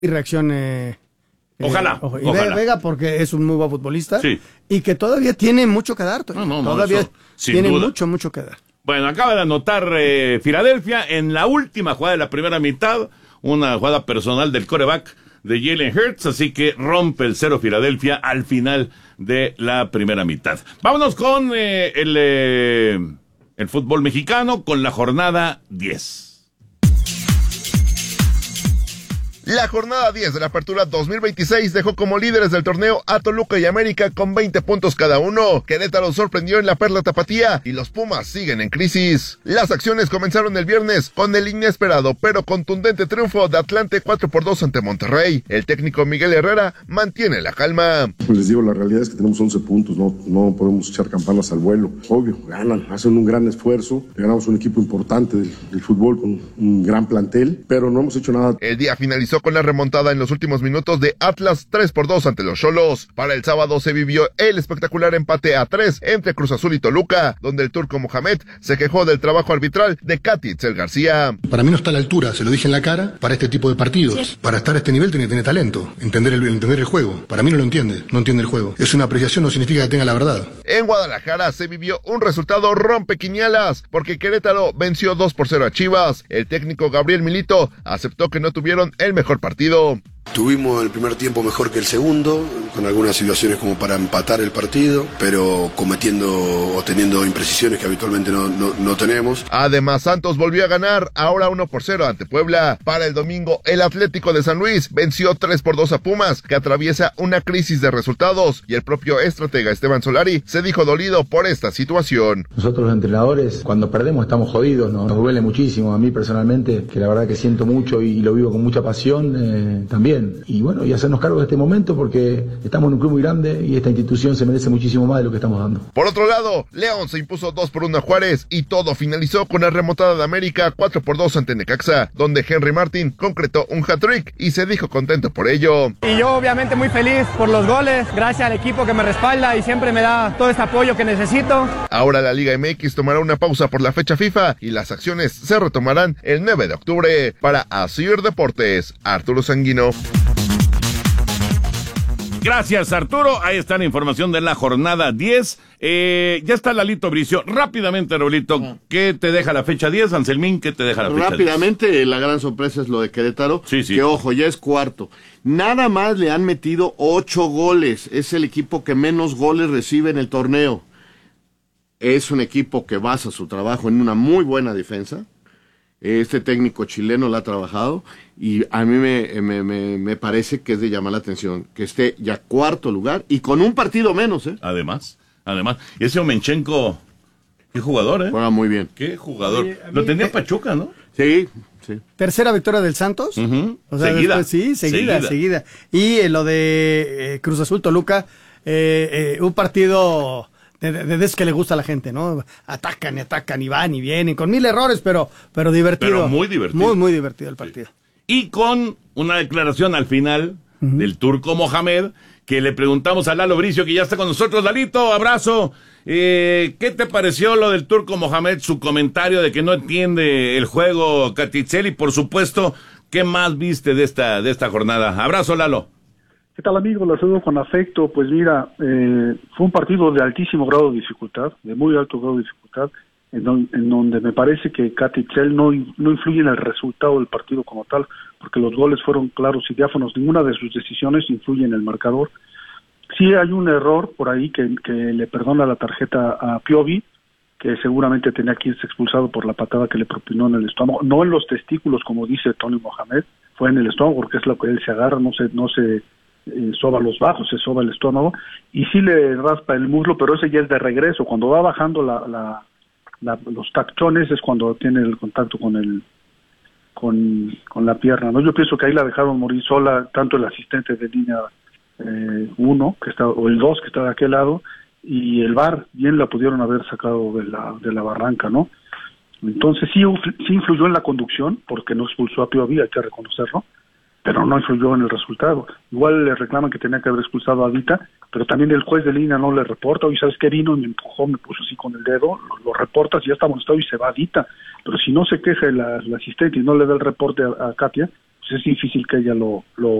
y reaccione. Ojalá. Vega, porque es un muy buen futbolista. Sí. Y que todavía tiene mucho que dar. Todavía tiene mucho que dar. Bueno, acaba de anotar Filadelfia en la última jugada de la primera mitad, una jugada personal del quarterback de Jalen Hurts, así que rompe el 0 Filadelfia al final de la primera mitad. Vámonos con el fútbol mexicano, con la jornada 10. La jornada 10 de la Apertura 2026 dejó como líderes del torneo a Toluca y América con 20 puntos cada uno. Querétaro sorprendió en la Perla Tapatía y los Pumas siguen en crisis. Las acciones comenzaron el viernes con el inesperado pero contundente triunfo de Atlante 4-2 ante Monterrey. El técnico Miguel Herrera mantiene la calma. Les digo, la realidad es que tenemos 11 puntos, no podemos echar campanas al vuelo. Obvio, ganan, hacen un gran esfuerzo. Ganamos un equipo importante del fútbol con un gran plantel, pero no hemos hecho nada. El día finalizó con la remontada en los últimos minutos de Atlas 3-2 ante los Xolos. Para el sábado se vivió el espectacular empate a 3 entre Cruz Azul y Toluca, donde el turco Mohamed se quejó del trabajo arbitral de Katy Itzel García. Para mí no está a la altura, se lo dije en la cara, para este tipo de partidos. Sí. Para estar a este nivel tiene que tener talento, entender el juego. Para mí no entiende el juego. Es una apreciación, no significa que tenga la verdad. En Guadalajara se vivió un resultado rompequinielas, porque Querétaro venció 2-0 a Chivas. El técnico Gabriel Milito aceptó que no tuvieron el mejor partido. Tuvimos el primer tiempo mejor que el segundo, con algunas situaciones como para empatar el partido, pero cometiendo o teniendo imprecisiones que habitualmente no tenemos. Además, Santos volvió a ganar, ahora 1-0 ante Puebla. Para el domingo, el Atlético de San Luis venció 3-2 a Pumas, que atraviesa una crisis de resultados, y el propio estratega Esteban Solari se dijo dolido por esta situación. Nosotros los entrenadores, cuando perdemos estamos jodidos, nos duele muchísimo. A mí personalmente, que la verdad que siento mucho y lo vivo con mucha pasión, también. Y bueno, y hacernos cargo de este momento, porque estamos en un club muy grande y esta institución se merece muchísimo más de lo que estamos dando. Por otro lado, León se impuso 2-1 a Juárez, y todo finalizó con la remontada de América 4-2 ante Necaxa, donde Henry Martin concretó un hat-trick y se dijo contento por ello. Y yo obviamente muy feliz por los goles, gracias al equipo que me respalda y siempre me da todo este apoyo que necesito. Ahora la Liga MX tomará una pausa por la fecha FIFA y las acciones se retomarán el 9 de octubre. Para Asir Deportes, Arturo Sanguino. Gracias, Arturo. Ahí está la información de la jornada 10. Ya está Lalito Bricio. Rápidamente, Raulito, ¿qué te deja la fecha 10? Anselmín, ¿qué te deja la fecha 10? Rápidamente, la gran sorpresa es lo de Querétaro, sí. Que ojo, ya es cuarto. Nada más le han metido 8 goles. Es el equipo que menos goles recibe en el torneo. Es un equipo que basa su trabajo en una muy buena defensa. Este técnico chileno la ha trabajado y a mí me parece que es de llamar la atención que esté ya cuarto lugar y con un partido menos, ¿eh? Además, ese Omenchenko, qué jugador, juega muy bien. Qué jugador. Lo tenía Pachuca, ¿no? Sí. Tercera victoria del Santos. O sea, seguida. Después, seguida. Y lo de Cruz Azul Toluca, un partido de eso que le gusta a la gente, ¿no? Atacan y van y vienen, con 1000 errores, pero divertido. Pero muy divertido. Muy divertido el partido. Sí. Y con una declaración al final del turco Mohamed, que le preguntamos a Lalo Bricio, que ya está con nosotros. Lalito, abrazo. ¿Qué te pareció lo del turco Mohamed, su comentario de que no entiende el juego Catitzel? Y por supuesto, ¿qué más viste de esta jornada? Abrazo, Lalo. ¿Qué tal, amigo? Lo saludo con afecto. Pues mira, fue un partido de altísimo grado de dificultad, de muy alto grado de dificultad, en donde me parece que Katy Itzel no influye en el resultado del partido como tal, porque los goles fueron claros y diáfanos. Ninguna de sus decisiones influye en el marcador. Sí hay un error por ahí que le perdona la tarjeta a Piovi, que seguramente tenía que irse expulsado por la patada que le propinó en el estómago, no en los testículos como dice Tony Mohamed, fue en el estómago porque es lo que él se agarra, no se soba los bajos, se soba el estómago y sí le raspa el muslo, pero ese ya es de regreso. Cuando va bajando los tachones es cuando tiene el contacto con la pierna, ¿no? Yo pienso que ahí la dejaron morir sola, tanto el asistente de línea 1 que está, o el 2 que está de aquel lado, y el VAR bien la pudieron haber sacado de la barranca, ¿no? Entonces sí influyó en la conducción, porque no expulsó a Piovi, hay que reconocerlo, pero no influyó en el resultado. Igual le reclaman que tenía que haber expulsado a Vita, pero también el juez de línea no le reporta. Oye, ¿sabes qué? Vino y me empujó, me puso así con el dedo, lo reportas y ya está amonestado y se va a Vita. Pero si no se queja el asistente y no le da el reporte a Katia, pues es difícil que ella lo